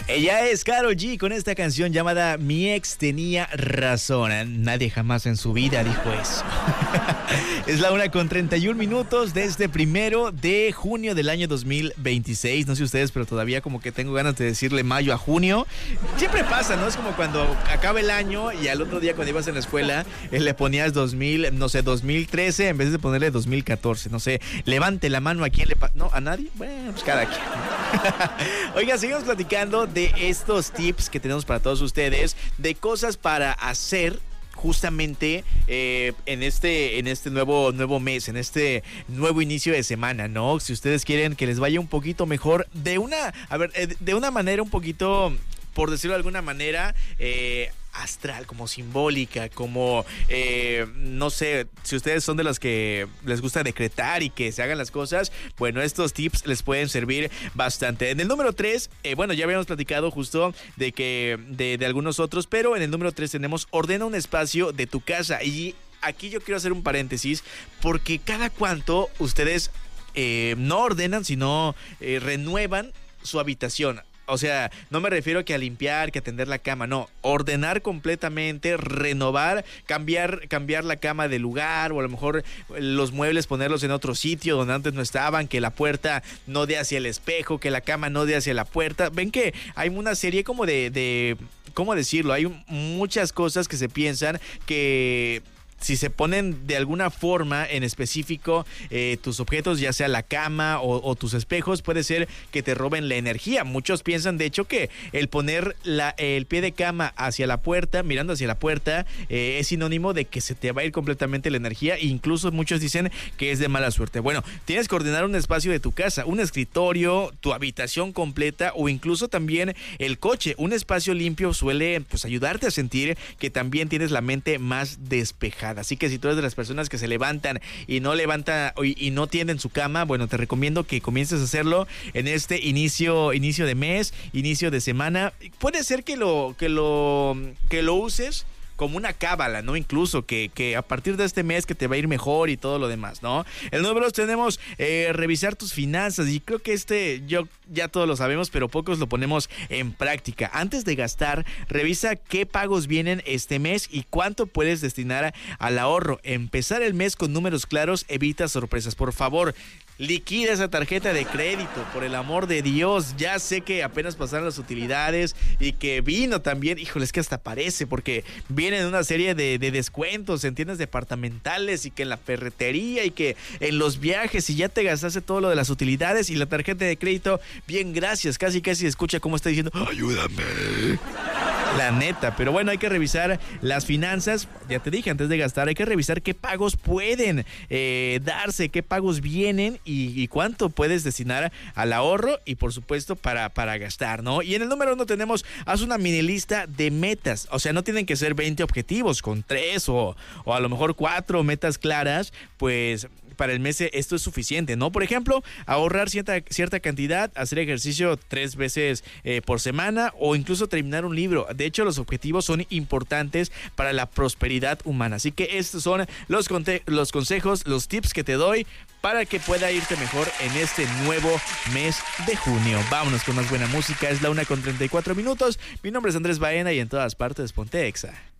Ella es Karol G con esta canción llamada Mi ex tenía razón. Nadie jamás en su vida dijo eso. Es la 1:31 de este 1 de junio del año 2026. No sé ustedes, pero todavía como que tengo ganas de decirle mayo a junio. Siempre pasa, ¿no? Es como cuando acaba el año y al otro día cuando ibas en la escuela le ponías 2013 en vez de ponerle 2014. No sé, levante la mano a quién le pasa. ¿No? ¿A nadie? Bueno, pues cada quien. Oiga, seguimos platicando de estos tips que tenemos para todos ustedes, de cosas para hacer justamente en este nuevo mes, en este nuevo inicio de semana, ¿no? Si ustedes quieren que les vaya un poquito mejor, de una manera un poquito, por decirlo de alguna manera, astral, como simbólica, como no sé, si ustedes son de los que les gusta decretar y que se hagan las cosas, bueno, estos tips les pueden servir bastante. En el número 3, bueno, ya habíamos platicado justo de algunos otros, pero en el número 3 tenemos ordena un espacio de tu casa. Y aquí yo quiero hacer un paréntesis, porque cada cuanto ustedes no ordenan, sino renuevan su habitación. O sea, no me refiero que a limpiar, que a tender la cama, no. Ordenar completamente, renovar, cambiar la cama de lugar, o a lo mejor los muebles ponerlos en otro sitio donde antes no estaban, que la puerta no dé hacia el espejo, que la cama no dé hacia la puerta. Ven que hay una serie como de ¿cómo decirlo? Hay muchas cosas que se piensan que si se ponen de alguna forma en específico tus objetos, ya sea la cama o tus espejos, puede ser que te roben la energía. Muchos piensan, de hecho, que el poner el pie de cama hacia la puerta, mirando hacia la puerta, es sinónimo de que se te va a ir completamente la energía. E incluso muchos dicen que es de mala suerte. Bueno, tienes que ordenar un espacio de tu casa, un escritorio, tu habitación completa, o incluso también el coche. Un espacio limpio suele, pues, ayudarte a sentir que también tienes la mente más despejada. Así que si tú eres de las personas que se levantan y no tienden su cama, bueno, te recomiendo que comiences a hacerlo en este inicio de mes, inicio de semana. Puede ser que lo uses como una cábala, ¿no? Incluso que a partir de este mes que te va a ir mejor y todo lo demás, ¿no? El número 2 tenemos revisar tus finanzas, y creo que ya todos lo sabemos, pero pocos lo ponemos en práctica. Antes de gastar, revisa qué pagos vienen este mes y cuánto puedes destinar al ahorro. Empezar el mes con números claros evita sorpresas. Por favor, liquida esa tarjeta de crédito, por el amor de Dios. Ya sé que apenas pasaron las utilidades y que vino también, híjole, es que hasta parece, porque vienen una serie de descuentos en tiendas departamentales y que en la ferretería y que en los viajes, y ya te gastaste todo lo de las utilidades y la tarjeta de crédito, bien, gracias, casi escucha cómo está diciendo, ayúdame. La neta, pero bueno, hay que revisar las finanzas. Ya te dije, antes de gastar hay que revisar qué pagos pueden darse, qué pagos vienen y cuánto puedes destinar al ahorro y por supuesto para gastar, ¿no? Y en el número 1 tenemos, haz una mini lista de metas. O sea, no tienen que ser 20 objetivos, con 3 o a lo mejor 4 metas claras, pues para el mes esto es suficiente, ¿no? Por ejemplo, ahorrar cierta cantidad, hacer ejercicio 3 veces por semana, o incluso terminar un libro. De hecho, los objetivos son importantes para la prosperidad humana. Así que estos son los consejos, los tips que te doy para que pueda irte mejor en este nuevo mes de junio. Vámonos con más buena música. Es la 1:34. Mi nombre es Andrés Baena y en todas partes ponte Exa.